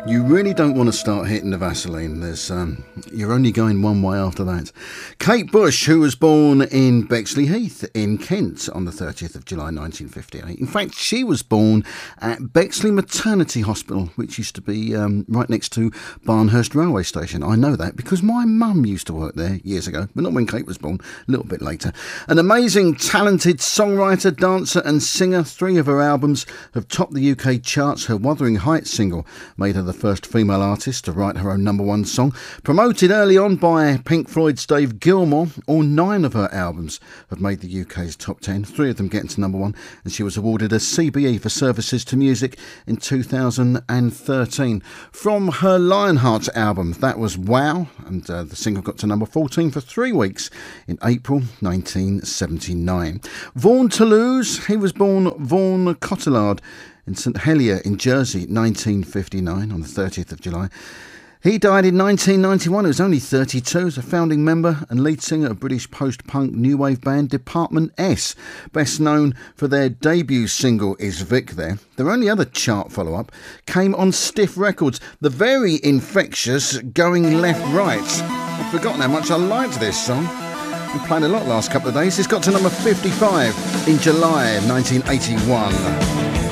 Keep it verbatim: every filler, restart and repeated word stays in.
You really don't want to start hitting the Vaseline. There's, um, you're only going one way after that. Kate Bush, who was born in Bexley Heath in Kent on the thirtieth of July nineteen fifty-eight. In fact, she was born at Bexley Maternity Hospital, which used to be um, right next to Barnhurst Railway Station. I know that because my mum used to work there years ago, but not when Kate was born, a little bit later. An amazing, talented songwriter, dancer and singer. Three of her albums have topped the U K charts. Her Wuthering Heights single made her the first female artist to write her own number one song. Promoted early on by Pink Floyd's Dave Gilmour, all nine of her albums have made the U K's top ten, three of them getting to number one, and she was awarded a C B E for services to music in two thousand thirteen. From her Lionheart album, that was Wow, and uh, the single got to number fourteen for three weeks in April nineteen seventy-nine. Vaughan Toulouse, he was born Vaughan Cotillard in St Helier in Jersey, nineteen fifty-nine, on the thirtieth of July. He died in nineteen ninety-one. He was only thirty-two. As a founding member and lead singer of British post-punk new wave band Department S, best known for their debut single Is Vic There. Their only other chart follow-up came on Stiff Records, the very infectious Going Left Right. I've forgotten how much I liked this song. We played a lot last couple of days. It's got to number fifty-five in July nineteen eighty-one.